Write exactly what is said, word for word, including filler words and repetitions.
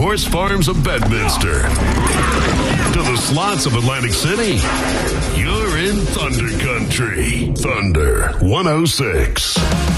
horse farms of Bedminster to the slots of Atlantic City. You're in Thunder Country. Thunder one oh six.